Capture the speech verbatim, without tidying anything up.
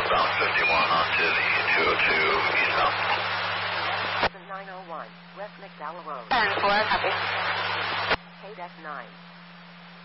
southbound fifty-one onto the two oh two eastbound. nine oh one, West McDowell Road. ten four, copy. K nine.